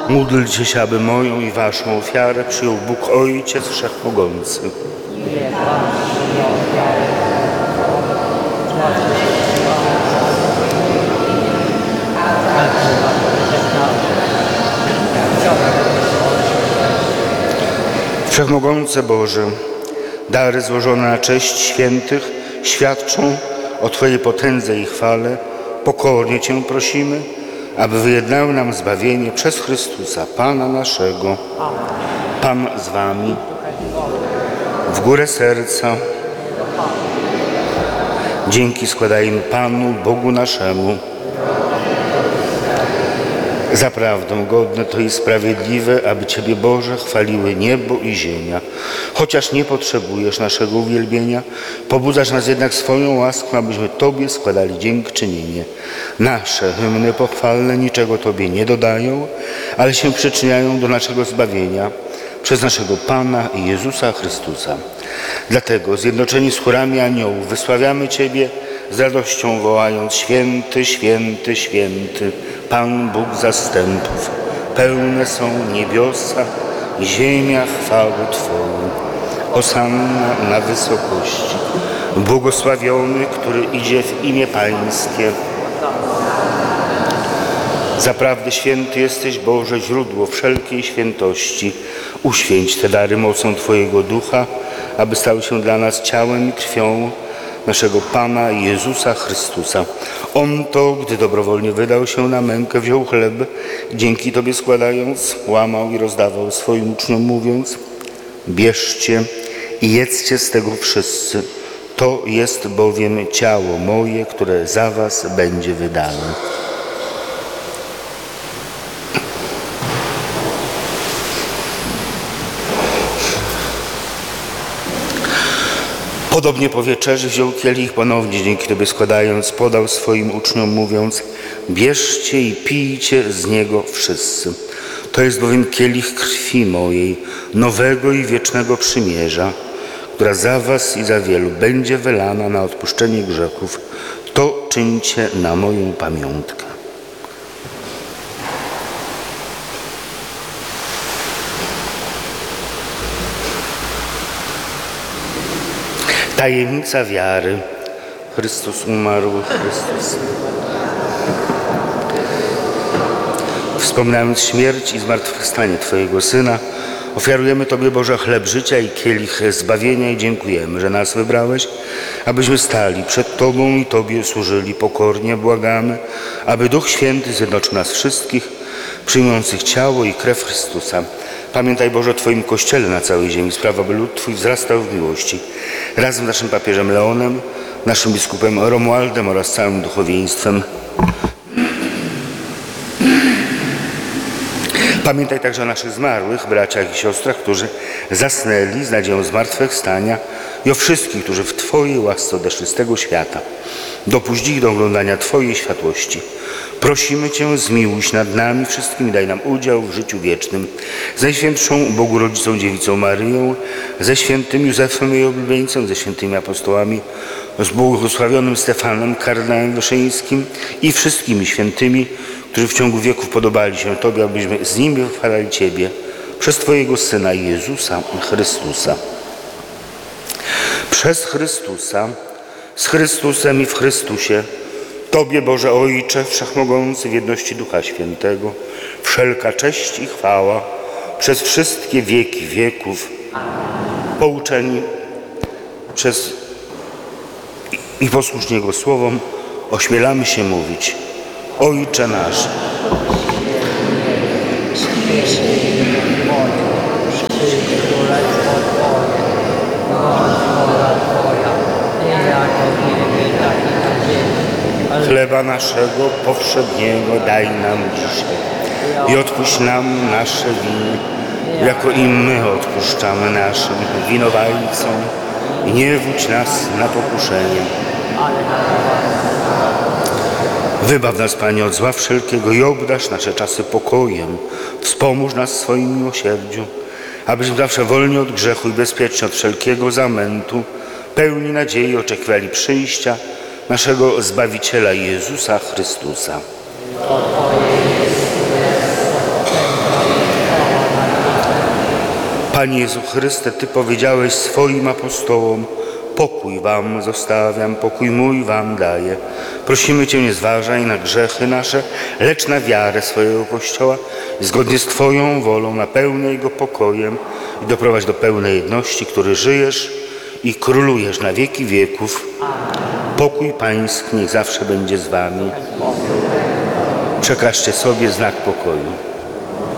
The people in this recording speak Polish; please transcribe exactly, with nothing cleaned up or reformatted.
Módlcie się, aby moją i waszą ofiarę przyjął Bóg Ojciec Wszechmogący. Wszechmogący Boże, dary złożone na cześć świętych świadczą o Twojej potędze i chwale. Pokornie Cię prosimy, aby wyjednały nam zbawienie przez Chrystusa, Pana naszego. Pan z Wami. W górę serca. Dzięki składajmy Panu, Bogu naszemu. Zaprawdę godne to i sprawiedliwe, aby Ciebie, Boże, chwaliły niebo i ziemia. Chociaż nie potrzebujesz naszego uwielbienia, pobudzasz nas jednak swoją łaską, abyśmy Tobie składali dziękczynienie. Nasze hymny pochwalne niczego Tobie nie dodają, ale się przyczyniają do naszego zbawienia przez naszego Pana Jezusa Chrystusa. Dlatego zjednoczeni z chórami aniołów wysławiamy Ciebie z radością wołając: Święty, święty, święty, Pan Bóg zastępów. Pełne są niebiosa i ziemia chwały Twojej. Hosanna na wysokości. Błogosławiony, który idzie w imię Pańskie. Zaprawdę święty jesteś, Boże, źródło wszelkiej świętości. Uświęć te dary mocą Twojego Ducha, aby stały się dla nas ciałem i krwią naszego Pana Jezusa Chrystusa. On to, gdy dobrowolnie wydał się na mękę, wziął chleb, dzięki Tobie składając, łamał i rozdawał swoim uczniom, mówiąc: bierzcie i jedzcie z tego wszyscy. To jest bowiem ciało moje, które za was będzie wydane. Podobnie po wieczerzy wziął kielich, ponownie dzięki Tobie składając, podał swoim uczniom, mówiąc: bierzcie i pijcie z niego wszyscy. To jest bowiem kielich krwi mojej, nowego i wiecznego przymierza, która za was i za wielu będzie wylana na odpuszczenie grzechów. To czyńcie na moją pamiątkę. Tajemnica wiary. Chrystus umarł, Chrystus. Wspominając śmierć i zmartwychwstanie Twojego Syna, ofiarujemy Tobie, Boże, chleb życia i kielich zbawienia i dziękujemy, że nas wybrałeś, abyśmy stali przed Tobą i Tobie służyli. Pokornie błagamy, aby Duch Święty zjednoczył nas wszystkich, przyjmujących ciało i krew Chrystusa. Pamiętaj, Boże, o Twoim Kościele na całej ziemi, sprawa, by lud Twój wzrastał w miłości. Razem z naszym papieżem Leonem, naszym biskupem Romualdem oraz całym duchowieństwem. Pamiętaj także o naszych zmarłych braciach i siostrach, którzy zasnęli z nadzieją zmartwychwstania, i o wszystkich, którzy w Twojej łasce odeszli z tego świata. Dopuść ich do oglądania Twojej światłości. Prosimy Cię, zmiłuj się nad nami wszystkimi, daj nam udział w życiu wiecznym. Z Najświętszą Bogu Rodzicą Dziewicą Maryją, ze świętym Józefem jej oblubieńcem, ze świętymi apostołami, z błogosławionym Stefanem, kardynałem Wyszyńskim i wszystkimi świętymi, którzy w ciągu wieków podobali się Tobie, abyśmy z nimi wychwalali Ciebie przez Twojego Syna Jezusa Chrystusa. Przez Chrystusa, z Chrystusem i w Chrystusie, Tobie, Boże Ojcze, Wszechmogący, w jedności Ducha Świętego, wszelka cześć i chwała przez wszystkie wieki wieków. Pouczeni przez i posłuszni Jego słowom, ośmielamy się mówić: Ojcze nasz, chleba naszego powszedniego daj nam dzisiaj i odpuść nam nasze winy, jako i my odpuszczamy naszym winowajcom, i nie wódź nas na pokuszenie. Wybaw nas, Panie, od zła wszelkiego i obdarz nasze czasy pokojem. Wspomóż nas w swoim miłosierdziu, abyśmy zawsze wolni od grzechu i bezpieczni od wszelkiego zamętu, pełni nadziei oczekiwali przyjścia naszego Zbawiciela Jezusa Chrystusa. Panie Jezu Chryste, Ty powiedziałeś swoim apostołom: pokój wam zostawiam, pokój mój wam daję. Prosimy Cię, nie zważaj na grzechy nasze, lecz na wiarę swojego Kościoła i zgodnie z Twoją wolą napełniaj go pokojem i doprowadź do pełnej jedności, który żyjesz i królujesz na wieki wieków. Pokój Pański niech zawsze będzie z wami. Przekażcie sobie znak pokoju.